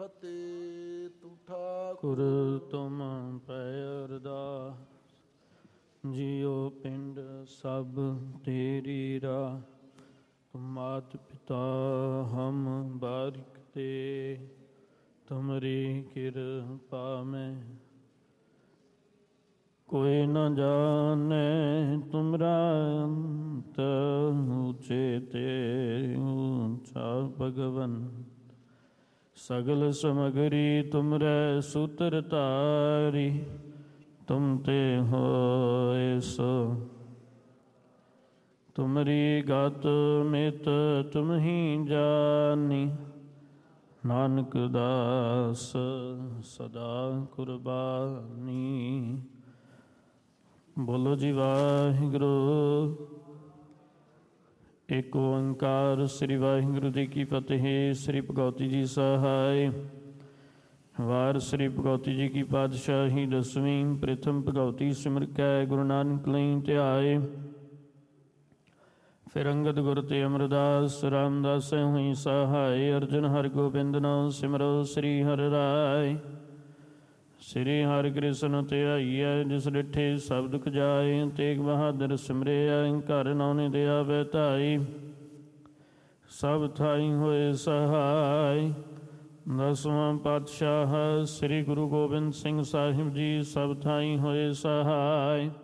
ਫਤਿਹ। ਤੂੰ ਗੁਰ ਠਾਕੁਰ ਤੁਮ ਪੈ ਅਰਦਾਸ, ਜਿਉ ਪਿੰਡ ਸਭ ਤੇਰੀ ਰਾਹ। ਤੁਮ ਮਾਤ ਪਿਤਾ ਹਮ ਬਾਰਿਕ ਤੇ, ਤੁਮਰੀ ਕਿਰਪਾ ਮੈਂ ਕੋਈ ਨ ਜਾਣੈ। ਤੁਮਰਾ ਅੰਤ ਉਚੇ ਤੇ ਊਚਾ ਭਗਵਨ, ਸਗਲ ਸਮਗਰੀ ਤੁਮਰੈ ਸੂਤਰ ਧਾਰੀ। ਤੁਮ ਤੇ ਹੋਇ ਸੋ ਤੁਮਰੀ ਗਤ ਮਿਤ ਤੁਮ ਹੀ ਜਾਨੀ। ਨਾਨਕ ਦਾਸ ਸਦਾ ਕੁਰਬਾਨੀ। ਬੋਲੋ ਜੀ ਵਾਹਿਗੁਰੂ। ਏਕ ਓੰਕਾਰ ਸ੍ਰੀ ਵਾਹਿਗੁਰੂ ਜੀ ਕੀ ਫਤਿਹ। ਸ੍ਰੀ ਭਗਉਤੀ ਜੀ ਸਹਾਇ। ਵਾਰ ਸ੍ਰੀ ਭਗਉਤੀ ਜੀ ਕੀ ਪਾਤਸ਼ਾਹੀ ਦਸਵੀਂ। ਪ੍ਰਥਮ ਭਗਉਤੀ ਸਿਮਰ ਕੈ ਗੁਰੂ ਨਾਨਕ ਲਈ ਧਿਆਏ। ਫਿਰ ਅੰਗਦ ਗੁਰ ਤੇ ਅਮਰਦਾਸ ਰਾਮਦਾਸ ਹੋਈ ਸਹਾਇ। ਅਰਜਨ ਹਰਿ ਗੋਬਿੰਦ ਨਾਮ ਸਿਮਰੋ ਸ੍ਰੀ ਹਰਿ ਰਾਇ। ਸ੍ਰੀ ਹਰਿ ਕ੍ਰਿਸ਼ਨ ਧਿਆਈਐ, ਜਿਸ ਡਿਠੇ ਸਭ ਦੁਖ ਜਾਏ। ਤੇਗ ਬਹਾਦਰ ਸਿਮਰਿਆ, ਘਰ ਨਾਉ ਦੇ ਆਵੈ ਧਾਈ। ਸਭ ਥਾਈ ਹੋਏ ਸਹਾਇ। ਦਸਵਾਂ ਪਾਤਸ਼ਾਹ ਸ੍ਰੀ ਗੁਰੂ ਗੋਬਿੰਦ ਸਿੰਘ ਸਾਹਿਬ ਜੀ ਸਭ ਥਾਈ ਹੋਏ ਸਹਾਇ।